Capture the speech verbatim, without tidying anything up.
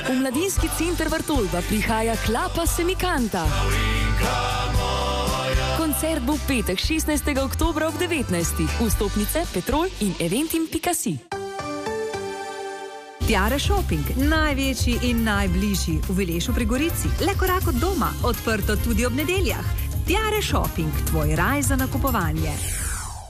V Mladinski center Vrtojba prihaja Klapa Semikanta. Koncert bo v petek šestnajstega oktobra ob devetnajstih. Vstopnice Petrol in eventim pika si. Tiare Shopping, največji in najbližji v Vilešu pri Gorici. Le korak od doma, odprto tudi ob nedeljah. Tiare Shopping, tvoj raj za nakupovanje.